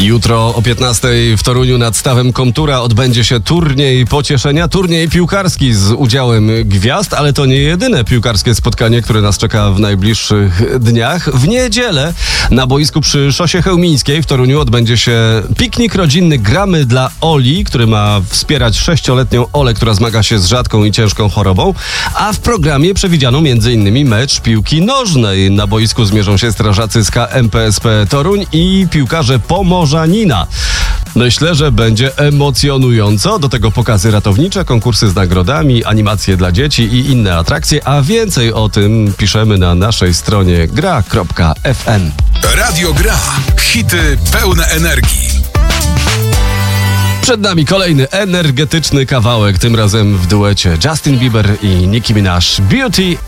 Jutro o 15:00 w Toruniu nad stawem Komtura odbędzie się turniej pocieszenia, turniej piłkarski z udziałem gwiazd, ale to nie jedyne piłkarskie spotkanie, które nas czeka w najbliższych dniach. W niedzielę na boisku przy Szosie Chełmińskiej w Toruniu odbędzie się piknik rodzinny Gramy dla Oli, który ma wspierać 6-letnią Olę, która zmaga się z rzadką i ciężką chorobą, a w programie przewidziano m.in. mecz piłki nożnej. Na boisku zmierzą się strażacy z KMPSP Toruń i piłkarze Pomorzanina. Myślę, że będzie emocjonująco. Do tego pokazy ratownicze, konkursy z nagrodami, animacje dla dzieci i inne atrakcje, a więcej o tym piszemy na naszej stronie gra.fm. Radio Gra. Hity pełne energii. Przed nami kolejny energetyczny kawałek, tym razem w duecie Justin Bieber i Nicki Minaj. Beauty